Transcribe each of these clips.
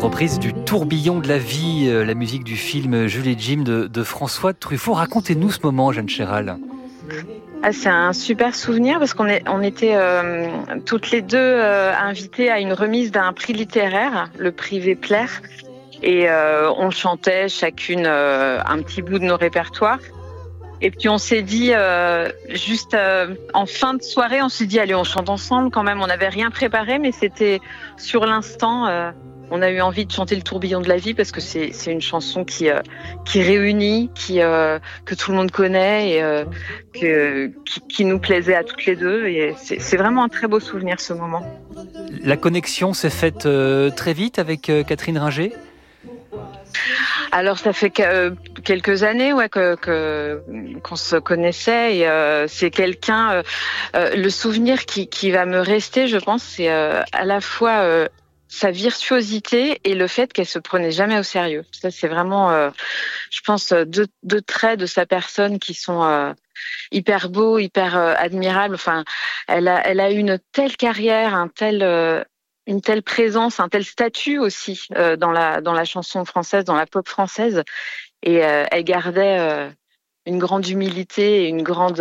reprise du Tourbillon de la vie, la musique du film Jules et Jim de François Truffaut. Racontez-nous ce moment, Jeanne Chéral. C'est un super souvenir parce qu'on était toutes les deux invitées à une remise d'un prix littéraire, le prix Vepler, et on chantait chacune un petit bout de nos répertoires. Et puis on s'est dit, juste en fin de soirée, on s'est dit allez, on chante ensemble quand même. On n'avait rien préparé, mais c'était sur l'instant. On a eu envie de chanter le Tourbillon de la vie parce que c'est une chanson qui réunit, que tout le monde connaît et qui nous plaisait à toutes les deux. Et c'est vraiment un très beau souvenir, ce moment. La connexion s'est faite très vite avec Catherine Ringer. Alors ça fait quelques années qu'on se connaissait et c'est quelqu'un. Le souvenir qui va me rester, je pense, c'est à la fois sa virtuosité et le fait qu'elle se prenait jamais au sérieux. Ça, c'est vraiment, je pense, deux traits de sa personne qui sont hyper beaux, hyper admirables. Enfin, elle a eu une telle carrière, une telle présence, un tel statut aussi dans la chanson française, dans la pop française, et elle gardait une grande humilité, une grande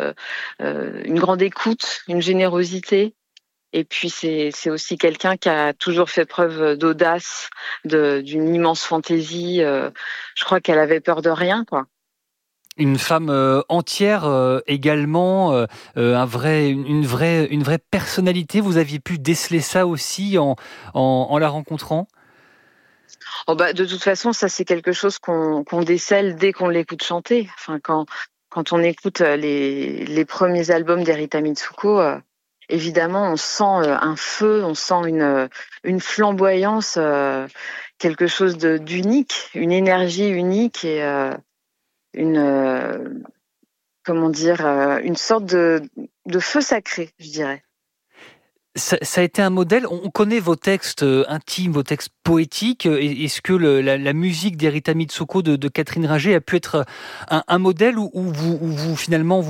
écoute, une générosité. Et puis c'est aussi quelqu'un qui a toujours fait preuve d'audace, d'une immense fantaisie. Je crois qu'elle avait peur de rien, quoi. Une femme entière également, une vraie personnalité. Vous aviez pu déceler ça aussi en la rencontrant? De toute façon, ça c'est quelque chose qu'on décèle dès qu'on l'écoute chanter. Enfin, quand on écoute les premiers albums d'Erita Mitsuko, évidemment, on sent un feu, on sent une flamboyance, quelque chose d'unique, une énergie unique et une sorte de feu sacré, je dirais. Ça a été un modèle. On connaît vos textes intimes, vos textes poétiques. Est-ce que la musique d'Erita Mitsuko de Catherine Ringer a pu être un modèle où vous finalement